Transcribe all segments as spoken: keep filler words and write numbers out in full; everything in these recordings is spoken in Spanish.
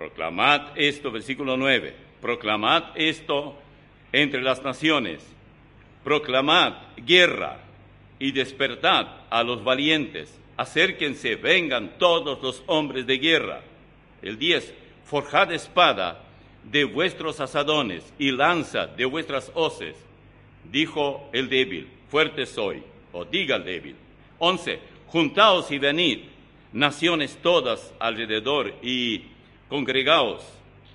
Proclamad esto, versículo nueve, proclamad esto entre las naciones, proclamad guerra y despertad a los valientes, acérquense, vengan todos los hombres de guerra. El diez, forjad espada de vuestros asadones y lanza de vuestras hoces. Dijo el débil, fuerte soy, o diga el débil. once, juntaos y venid, naciones todas alrededor, y congregaos.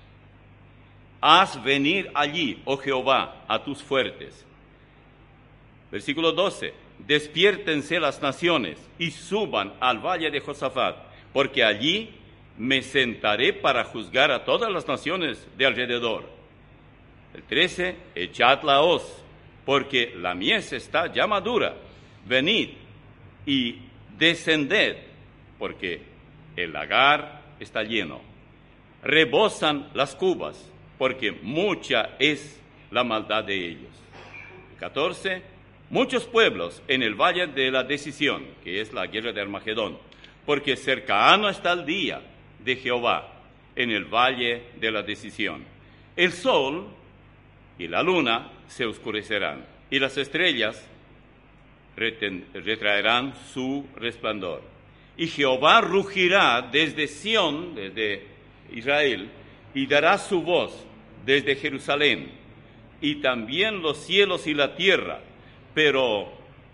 Haz venir allí, oh Jehová, a tus fuertes. Versículo doce, despiértense las naciones y suban al valle de Josafat, porque allí me sentaré para juzgar a todas las naciones de alrededor. El trece, echad la hoz, porque la mies está ya madura. Venid y descended, porque el lagar está lleno. Rebosan las cubas, porque mucha es la maldad de ellos. catorce, muchos pueblos en el valle de la decisión, que es la guerra de Armagedón, porque cercano está el día de Jehová en el valle de la decisión. El sol y la luna se oscurecerán, y las estrellas reten- retraerán su resplandor. Y Jehová rugirá desde Sión, desde Israel, y dará su voz desde Jerusalén, y también los cielos y la tierra. Pero,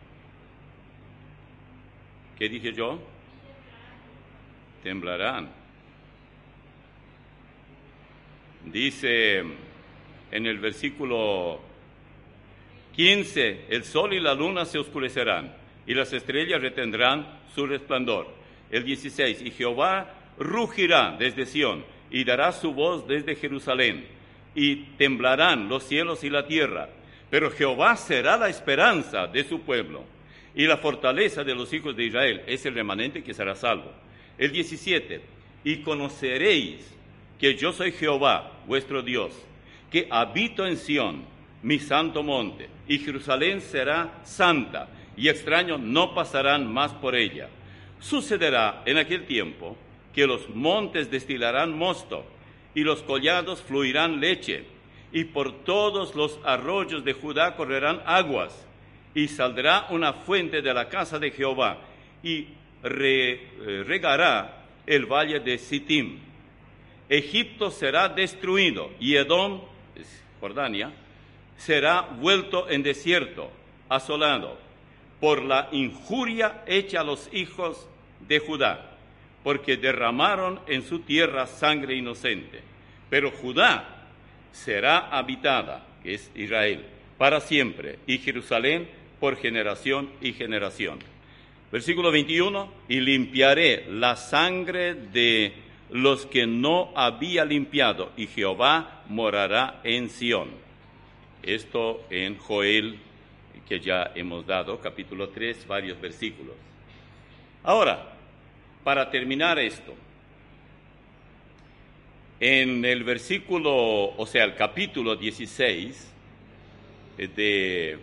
¿qué dije yo? Temblarán. Dice en el versículo quince, el sol y la luna se oscurecerán, y las estrellas retendrán su resplandor. El dieciséis, y Jehová rugirá desde Sión, y dará su voz desde Jerusalén, y temblarán los cielos y la tierra. Pero Jehová será la esperanza de su pueblo, y la fortaleza de los hijos de Israel es el remanente que será salvo. El diecisiete, y conoceréis que yo soy Jehová, vuestro Dios, que habito en Sión, mi santo monte, y Jerusalén será santa, y extraños no pasarán más por ella. Sucederá en aquel tiempo que los montes destilarán mosto, y los collados fluirán leche, y por todos los arroyos de Judá correrán aguas, y saldrá una fuente de la casa de Jehová, y re, regará el valle de Sittim. Egipto será destruido, y Edom, Jordania, será vuelto en desierto, asolado, por la injuria hecha a los hijos de Judá, porque derramaron en su tierra sangre inocente. Pero Judá será habitada, que es Israel, para siempre, y Jerusalén por generación y generación. Versículo veintiuno, y limpiaré la sangre de los que no había limpiado, y Jehová morará en Sión. Esto en Joel, que ya hemos dado, capítulo tres, varios versículos. Ahora, para terminar esto, en el versículo, o sea, el capítulo dieciséis de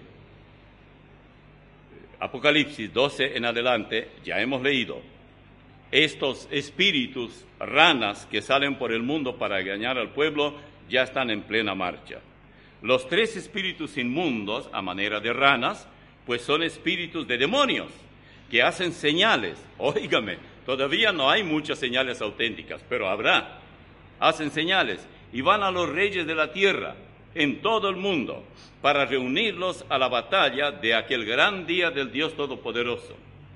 Apocalipsis doce en adelante, ya hemos leído, estos espíritus, ranas que salen por el mundo para engañar al pueblo, ya están en plena marcha. Los tres espíritus inmundos, a manera de ranas, pues son espíritus de demonios, que hacen señales. Óigame, todavía no hay muchas señales auténticas, pero habrá. Hacen señales y van a los reyes de la tierra en todo el mundo para reunirlos a la batalla de aquel gran día del Dios Todopoderoso.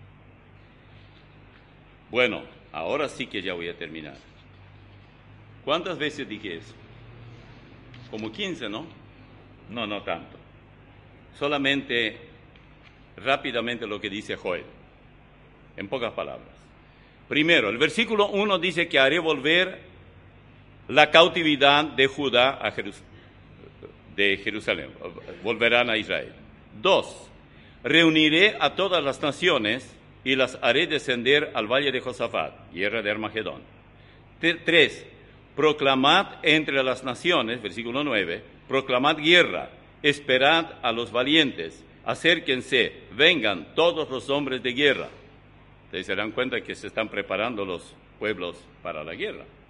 Bueno, ahora sí que ya voy a terminar. ¿Cuántas veces dije eso? Como quince, ¿no? No, no tanto. Solamente rápidamente lo que dice Joel, en pocas palabras. Primero, el versículo uno dice que haré volver la cautividad de Judá a Jerus- de Jerusalén, volverán a Israel. Dos, reuniré a todas las naciones y las haré descender al valle de Josafat, guerra de Armagedón. Tres, proclamad entre las naciones, versículo nueve, proclamad guerra, esperad a los valientes, acérquense, vengan todos los hombres de guerra. Ustedes se dan cuenta que se están preparando los pueblos para la guerra.